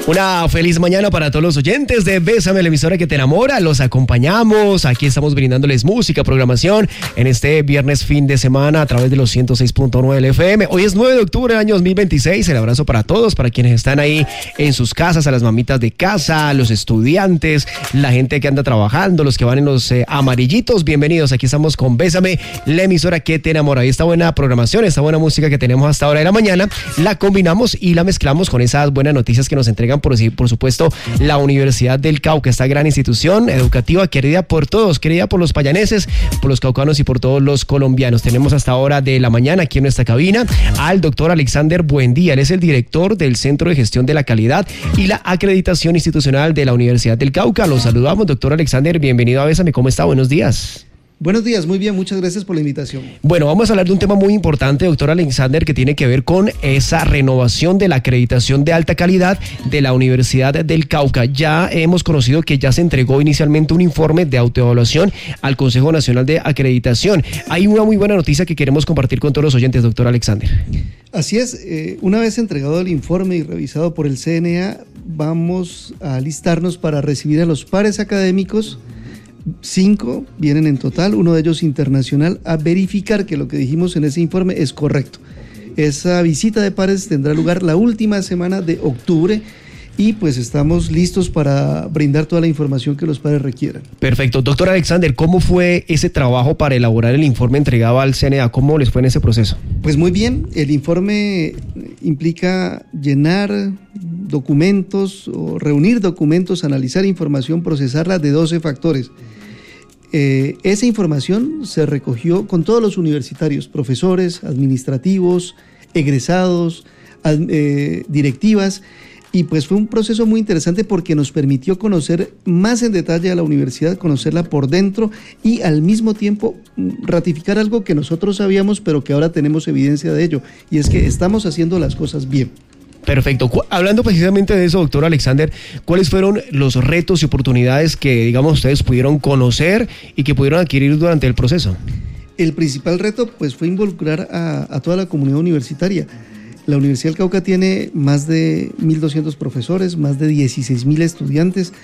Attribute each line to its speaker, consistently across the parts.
Speaker 1: Una feliz mañana para todos los oyentes de Bésame, la emisora que te enamora. Los acompañamos. Aquí estamos brindándoles música, programación en este viernes fin de semana a través de los 106.9 del FM. Hoy es 9 de octubre del año 2026. El abrazo para todos, para quienes están ahí en sus casas, a las mamitas de casa, a los estudiantes, la gente que anda trabajando, los que van en los amarillitos. Bienvenidos. Aquí estamos con Bésame, la emisora que te enamora. Y esta buena programación, esta buena música que tenemos hasta ahora de la mañana, la combinamos y la mezclamos con esas buenas noticias que nos entregan por supuesto la Universidad del Cauca, esta gran institución educativa querida por todos, querida por los payaneses, por los caucanos y por todos los colombianos. Tenemos hasta ahora de la mañana aquí en nuestra cabina al doctor Alexander Buendía. Él es el director del Centro de Gestión de la Calidad y la Acreditación Institucional de la Universidad del Cauca. Los saludamos, doctor Alexander, bienvenido a Bésame. ¿Cómo está? Buenos días.
Speaker 2: Buenos días, muy bien, muchas gracias por la invitación.
Speaker 1: Bueno, vamos a hablar de un tema muy importante, doctor Alexander, que tiene que ver con esa renovación de la acreditación de alta calidad de la Universidad del Cauca. Ya hemos conocido que ya se entregó inicialmente un informe de autoevaluación al Consejo Nacional de Acreditación. Hay una muy buena noticia que queremos compartir con todos los oyentes, doctor Alexander.
Speaker 2: Así es, una vez entregado el informe y revisado por el CNA, vamos a alistarnos para recibir a los pares académicos. 5 vienen en total, uno de ellos internacional, a verificar que lo que dijimos en ese informe es correcto. Esa visita de pares tendrá lugar la última semana de octubre y pues estamos listos para brindar toda la información que los padres requieran.
Speaker 1: Perfecto. Doctor Alexander, ¿cómo fue ese trabajo para elaborar el informe entregado al CNA? ¿Cómo les fue en ese proceso?
Speaker 2: Pues muy bien, el informe implica llenar documentos o reunir documentos, analizar información, procesarla de 12 factores. Esa información se recogió con todos los universitarios, profesores, administrativos, egresados, directivas, y pues fue un proceso muy interesante porque nos permitió conocer más en detalle a la universidad, conocerla por dentro y al mismo tiempo ratificar algo que nosotros sabíamos pero que ahora tenemos evidencia de ello, y es que estamos haciendo las cosas bien.
Speaker 1: Perfecto. Hablando precisamente de eso, doctor Alexander, ¿cuáles fueron los retos y oportunidades que, digamos, ustedes pudieron conocer y que pudieron adquirir durante el proceso?
Speaker 2: El principal reto, pues, fue involucrar a toda la comunidad universitaria. La Universidad del Cauca tiene más de 1.200 profesores, más de 16.000 estudiantes,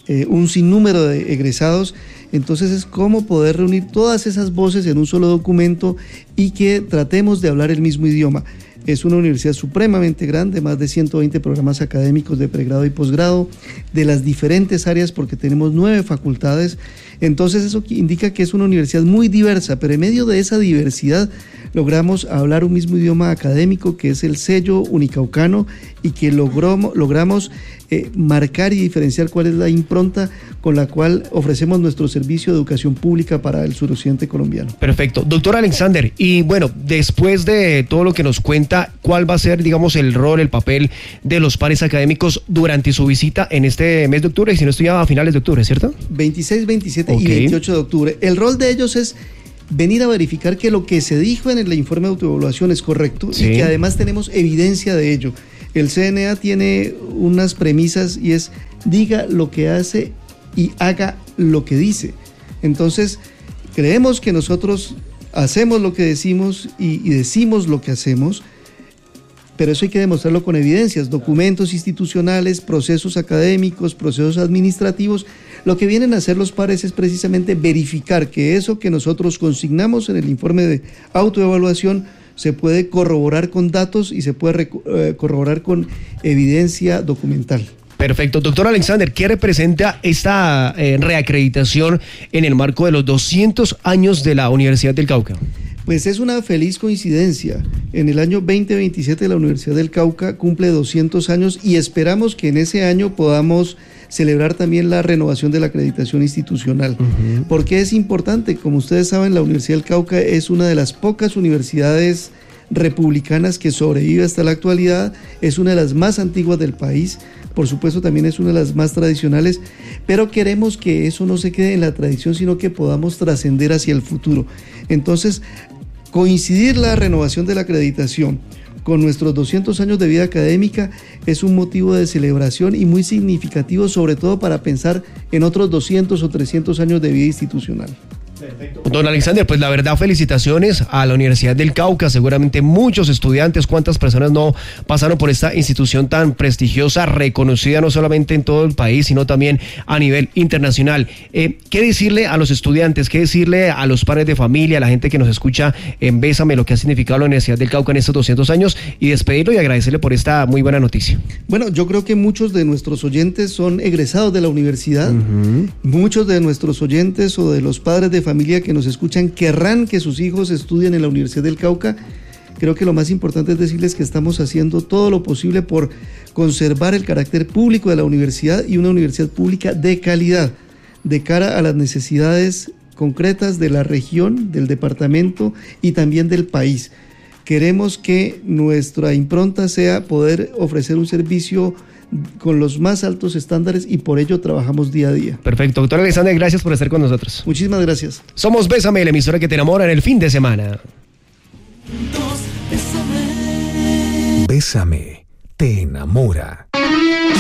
Speaker 2: un sinnúmero de egresados. Entonces es cómo poder reunir todas esas voces en un solo documento y que tratemos de hablar el mismo idioma. Es una universidad supremamente grande, más de 120 programas académicos de pregrado y posgrado, de las diferentes áreas porque tenemos 9 facultades. Entonces eso indica que es una universidad muy diversa, pero en medio de esa diversidad logramos hablar un mismo idioma académico que es el sello unicaucano y que logramos marcar y diferenciar cuál es la impronta con la cual ofrecemos nuestro servicio de educación pública para el suroccidente colombiano.
Speaker 1: Perfecto. Doctor Alexander, y bueno, después de todo lo que nos cuenta, ¿cuál va a ser, digamos, el rol, el papel de los pares académicos durante su visita en este mes de octubre? Y si no estoy a finales de octubre, ¿cierto?
Speaker 2: 26, 27 y 28 de octubre. El rol de ellos es venir a verificar que lo que se dijo en el informe de autoevaluación es correcto, sí, y que además tenemos evidencia de ello. El CNA tiene unas premisas y es diga lo que hace y haga lo que dice. Entonces, creemos que nosotros hacemos lo que decimos y decimos lo que hacemos, pero eso hay que demostrarlo con evidencias, documentos institucionales, procesos académicos, procesos administrativos. Lo que vienen a hacer los pares es precisamente verificar que eso que nosotros consignamos en el informe de autoevaluación se puede corroborar con datos y se puede corroborar con evidencia documental.
Speaker 1: Perfecto. Doctor Alexander, ¿qué representa esta reacreditación en el marco de los 200 años de la Universidad del Cauca?
Speaker 2: Pues es una feliz coincidencia. En el año 2027 la Universidad del Cauca cumple 200 años y esperamos que en ese año podamos celebrar también la renovación de la acreditación institucional. ¿Por qué es importante? Como ustedes saben, la Universidad del Cauca es una de las pocas universidades republicanas que sobrevive hasta la actualidad, es una de las más antiguas del país, por supuesto también es una de las más tradicionales, pero queremos que eso no se quede en la tradición, sino que podamos trascender hacia el futuro. Entonces, coincidir la renovación de la acreditación con nuestros 200 años de vida académica es un motivo de celebración y muy significativo, sobre todo para pensar en otros 200 o 300 años de vida institucional.
Speaker 1: Perfecto. Don Alexander, pues la verdad, felicitaciones a la Universidad del Cauca. Seguramente muchos estudiantes, cuántas personas no pasaron por esta institución tan prestigiosa, reconocida no solamente en todo el país, sino también a nivel internacional. ¿Qué decirle a los estudiantes, qué decirle a los padres de familia, a la gente que nos escucha en Bésame, lo que ha significado la Universidad del Cauca en estos 200 años, y despedirlo y agradecerle por esta muy buena noticia?
Speaker 2: Bueno, yo creo que muchos de nuestros oyentes son egresados de la universidad. Muchos de nuestros oyentes o de los padres de familia que nos escuchan querrán que sus hijos estudien en la Universidad del Cauca. Creo que lo más importante es decirles que estamos haciendo todo lo posible por conservar el carácter público de la universidad y una universidad pública de calidad, de cara a las necesidades concretas de la región, del departamento y también del país. Queremos que nuestra impronta sea poder ofrecer un servicio con los más altos estándares y por ello trabajamos día a día.
Speaker 1: Perfecto. Doctor Alexander, gracias por estar con nosotros.
Speaker 2: Muchísimas gracias.
Speaker 1: Somos Bésame, la emisora que te enamora en el fin de semana.
Speaker 3: Bésame, te enamora.